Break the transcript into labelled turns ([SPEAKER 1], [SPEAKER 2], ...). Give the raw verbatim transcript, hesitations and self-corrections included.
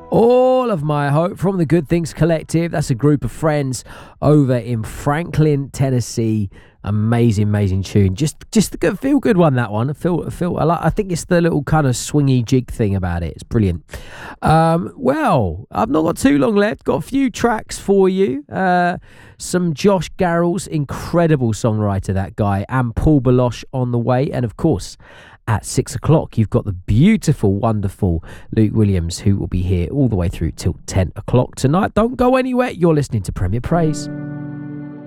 [SPEAKER 1] All of My Hope from the Good Things Collective. That's a group of friends over in Franklin, Tennessee. Amazing, amazing tune. Just, just a good, feel good one. That one. I feel, I feel. I, like, I think it's the little kind of swingy jig thing about it. It's brilliant. Um, well, I've not got too long left. Got a few tracks for you. Uh, some Josh Garrels, incredible songwriter, that guy, and Paul Baloche on the way, and of course, at six o'clock, you've got the beautiful, wonderful Luke Williams, who will be here all the way through till ten o'clock tonight. Don't go anywhere. You're listening to Premier Praise.